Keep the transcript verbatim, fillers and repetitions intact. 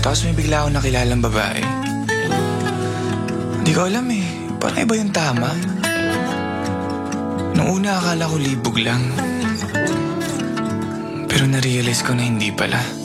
Tapos may bigla akong nakilalang babae. Hindi ko alam eh. Parang iba yung tama. Noong una akala ko libog lang. Pero narealize ko na hindi pala.